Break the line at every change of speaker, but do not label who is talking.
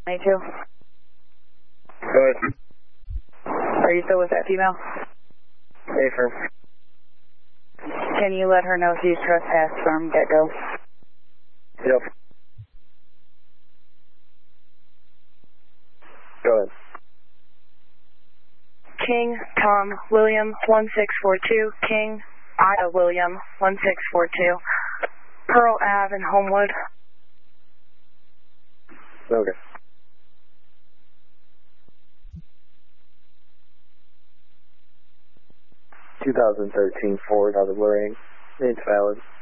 Me too.
Go ahead.
Are you still with that female?
Affirm.
Can you let her know she's trespassed from get-go?
Yep. Go ahead.
King, Tom, William, 1642. King, Ida, William, 1642. Pearl Ave in Homewood.
Okay. (2013) Ford out of Lorraine. It's valid.